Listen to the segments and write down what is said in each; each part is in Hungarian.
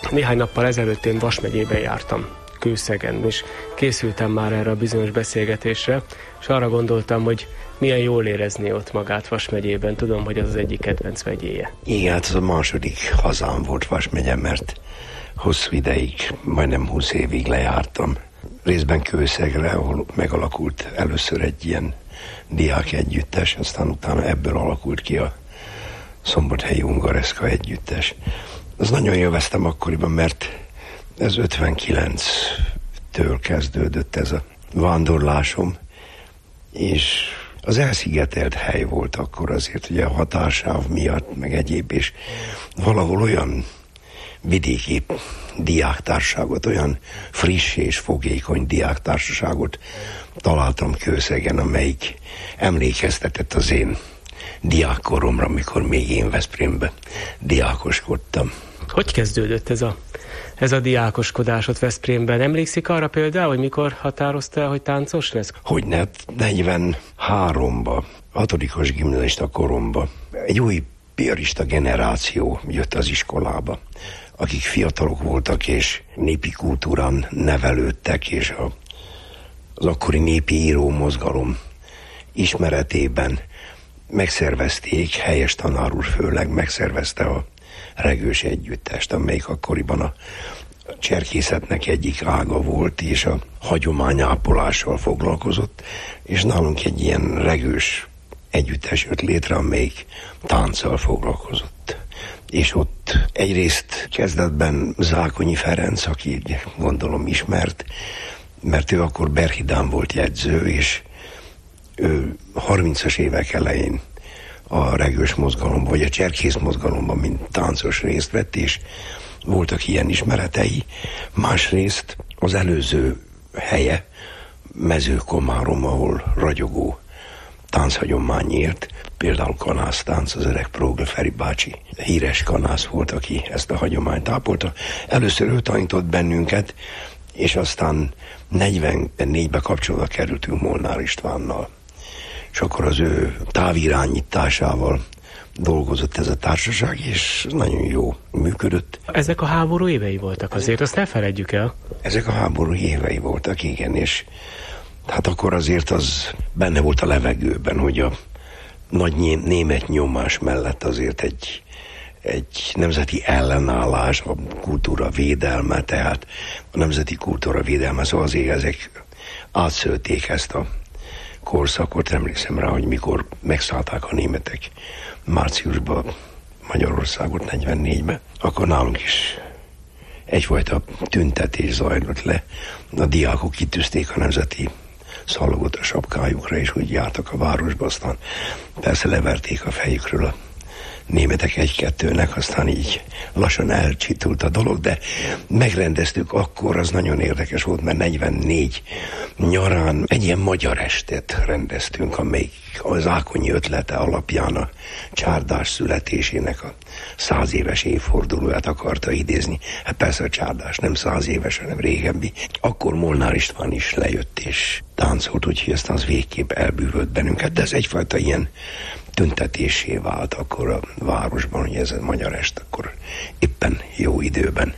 Néhány nappal ezelőtt én Vas megyében jártam, Kőszegen, és készültem már erre a bizonyos beszélgetésre, és arra gondoltam, hogy milyen jól érezni ott magát Vas megyében. Tudom, hogy az az egyik kedvenc megyéje. Igen, hát az a második hazám volt Vas megye, mert hosszú ideig, majdnem 20 évig lejártam. Részben Kőszegre, ahol megalakult először egy ilyen diák együttes, aztán utána ebből alakult ki a Szombathelyi Ungareszka együttes. Az nagyon élveztem akkoriban, mert ez 59-től kezdődött ez a vándorlásom, és az elszigetelt hely volt akkor azért, ugye a határsáv miatt, meg egyéb, és valahol olyan vidéki diáktársaságot, olyan friss és fogékony diáktársaságot találtam Kőszegen, amelyik emlékeztetett az én diákkoromra, amikor még én Veszprémben diákoskodtam. Hogy kezdődött ez a diákoskodásod Veszprémben? Emlékszik arra például, hogy mikor határoztál, hogy táncos lesz? Hogyne, 43-ba, 6-os gimnazista koromba egy új piarista generáció jött az iskolába, akik fiatalok voltak és népi kultúrán nevelődtek, és az akkori népi írómozgalom ismeretében megszervezték, Helyes tanár úr főleg megszervezte a regős együttest, amelyik akkoriban a cserkészetnek egyik ága volt, és a hagyományápolással foglalkozott, és nálunk egy ilyen regős együttes jött létre, amelyik tánccal foglalkozott. És ott egyrészt kezdetben Zákonyi Ferenc, aki gondolom ismert, mert ő akkor Berhidán volt jegyző, és ő 30-as évek elején a regős mozgalomban, vagy a cserkész mozgalomban, mint táncos részt vett, és voltak ilyen ismeretei. Másrészt az előző helye Mezőkomárom, ahol ragyogó tánchagyomány élt, például kanásztánc, az öreg Prógl Feri bácsi híres kanász volt, aki ezt a hagyományt ápolta. Először ő tanított bennünket, és aztán 44-ben kapcsolatba kerültünk Molnár Istvánnal. És akkor az ő távirányításával dolgozott ez a társaság, és nagyon jó működött. Ezek a háború évei voltak azért, azt ne feledjük el. Ezek a háború évei voltak, igen, és hát akkor azért az benne volt a levegőben, hogy a nagy német nyomás mellett azért egy nemzeti ellenállás, a kultúra védelme, tehát a nemzeti kultúra védelme, szóval azért ezek átszölték ezt a korszakot. Emlékszem rá, hogy mikor megszállták a németek márciusban Magyarországot 44-ben, akkor nálunk is egyfajta tüntetés zajlott le. A diákok kitűzték a nemzeti szalagot a sapkájukra, és úgy jártak a városba, aztán persze leverték a fejükről a németek egy-kettőnek, aztán így lassan elcsitult a dolog, de megrendeztük akkor, az nagyon érdekes volt, mert 44 nyarán egy ilyen magyar estet rendeztünk, amelyik az Zákonyi ötlete alapján a csárdás születésének a 100 éves évfordulóját akarta idézni. Hát persze a csárdás nem 100 éves, hanem régebbi. Akkor Molnár István is lejött és táncolt, úgyhogy aztán az végképp elbűvölt bennünket, de ez egyfajta ilyen tüntetésé vált akkor a városban, hogy ez a magyar est akkor éppen jó időben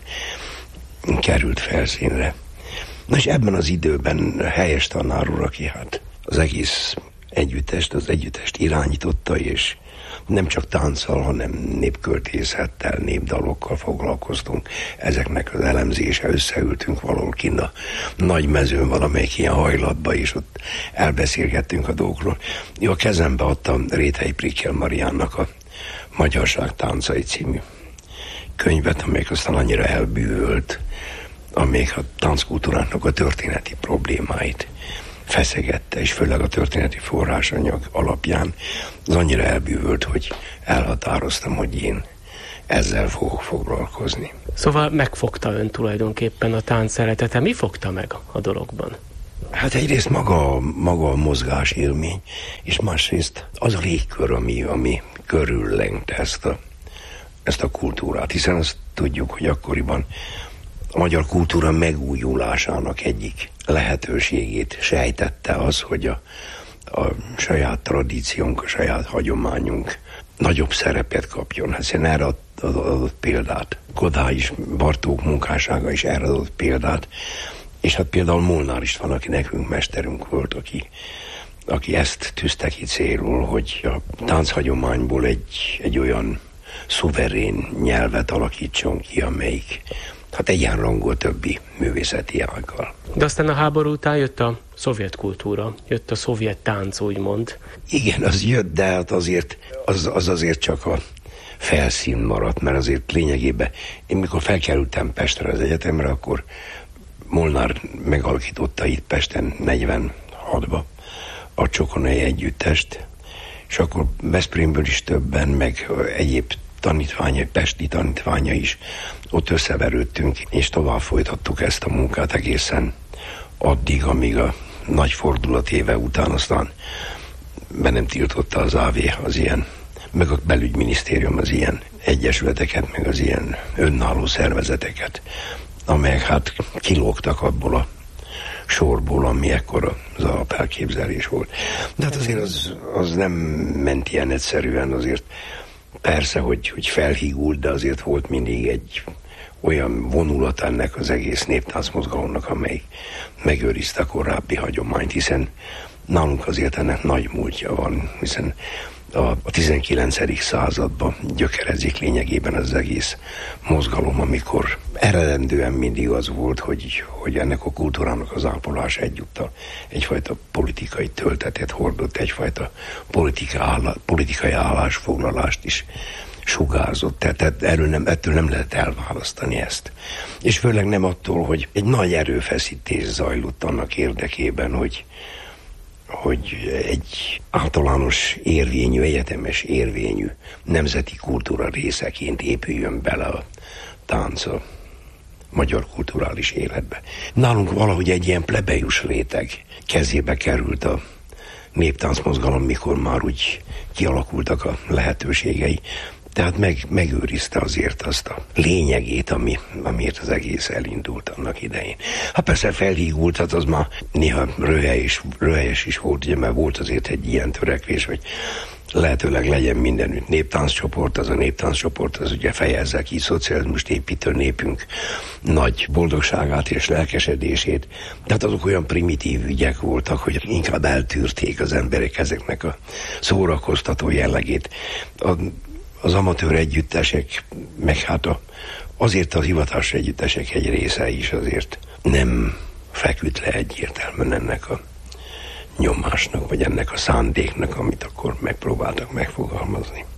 került felszínre. Na és ebben az időben Helyes tanár úr, aki hát az egész együttest irányította, és nem csak tánccal, hanem népköltészettel, népdalokkal foglalkoztunk. Ezeknek az elemzése, összeültünk valahol kinn a nagy mezőn, valamelyik ilyen hajlatba, és ott elbeszélgettünk a dolgokról. Jó, a kezembe adtam Réthely Prikkel Mariánnak a Magyarság táncai című könyvet, amelyik aztán annyira elbűvölt, amelyik a tánckultúrának a történeti problémáit feszegette, és főleg a történeti forrásanyag alapján az annyira elbűvölt, hogy elhatároztam, hogy én ezzel fogok foglalkozni. Szóval megfogta ön tulajdonképpen a tánc szeretete. Mi fogta meg a dologban? Hát egyrészt maga a mozgás élmény, és másrészt az a légkör, ami körüllengte ezt a kultúrát, hiszen azt tudjuk, hogy akkoriban a magyar kultúra megújulásának egyik lehetőségét sejtette az, hogy a saját tradíciónk, a saját hagyományunk nagyobb szerepet kapjon, hiszen erre adott példát. Kodály is, Bartók munkássága is erre adott példát, és hát például Molnár István, aki nekünk mesterünk volt, aki ezt tűzte ki célul, hogy a tánchagyományból egy olyan szuverén nyelvet alakítson ki, amelyik hát egyenrangú a többi művészeti ággal. De aztán a háború után jött a szovjet kultúra, jött a szovjet tánc, úgymond. Igen, az jött, de hát azért, az azért csak a felszín maradt, mert azért lényegében én mikor felkerültem Pestre az egyetemre, akkor Molnár megalakította itt Pesten 46-ba a Csokonai Együttest, és akkor Veszprémből is többen, meg egyéb tanítványa, pesti tanítványa is ott összeverődtünk, és tovább folytattuk ezt a munkát egészen addig, amíg a nagy fordulat éve után aztán be nem tiltotta az AV az ilyen, meg a belügyminisztérium az ilyen egyesületeket, meg az ilyen önálló szervezeteket, amelyek hát kilógtak abból a sorból, ami ekkor az alapelképzelés volt. De hát azért az nem ment ilyen egyszerűen, azért persze, hogy felhígult, de azért volt mindig egy olyan vonulat ennek az egész néptáncmozgalomnak, amely megőrizte a korábbi hagyományt, hiszen nálunk azért ennek nagy múltja van, hiszen a 19. században gyökerezik lényegében az egész mozgalom, amikor eredendően mindig az volt, hogy ennek a kultúrának az ápolása egyúttal egyfajta politikai töltetet hordott, egyfajta politikai állásfoglalást is sugárzott. Tehát ettől nem lehet elválasztani ezt. És főleg nem attól, hogy egy nagy erőfeszítés zajlott annak érdekében, hogy egy általános érvényű, egyetemes érvényű nemzeti kultúra részeként épüljön bele a tánc a magyar kulturális életbe. Nálunk valahogy egy ilyen plebejus réteg kezébe került a néptáncmozgalom, mikor már úgy kialakultak a lehetőségei. Tehát megőrizte azért azt a lényegét, amiért az egész elindult annak idején. Hát persze felhígult, hát az már néha röhelyes is volt, ugye, mert volt azért egy ilyen törekvés, hogy lehetőleg legyen mindenütt néptánccsoport, az a néptánccsoport, az ugye fejezze ki szocializmust építő népünk nagy boldogságát és lelkesedését. Tehát azok olyan primitív ügyek voltak, hogy inkább eltűrték az emberek ezeknek a szórakoztató jellegét. Az amatőr együttesek, meg hát azért a hivatásos együttesek egy része is azért nem feküdt le egyértelműen ennek a nyomásnak, vagy ennek a szándéknak, amit akkor megpróbáltak megfogalmazni.